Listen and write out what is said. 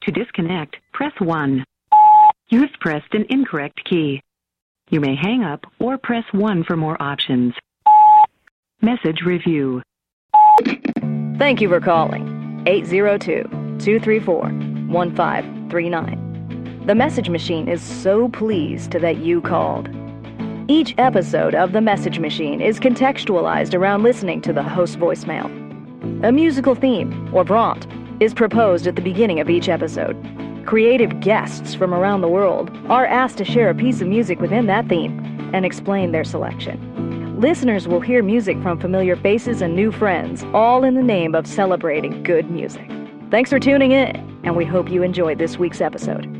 To disconnect, press 1. You have pressed an incorrect key. You may hang up or press 1 for more options. Message review. Thank you for calling 802-234-1539. The message machine is so pleased that you called. Each episode of The Message Machine is contextualized around listening to the host's voicemail. A musical theme, or prompt, is proposed at the beginning of each episode. Creative guests from around the world are asked to share a piece of music within that theme and explain their selection. Listeners will hear music from familiar faces and new friends, all in the name of celebrating good music. Thanks for tuning in, and we hope you enjoyed this week's episode.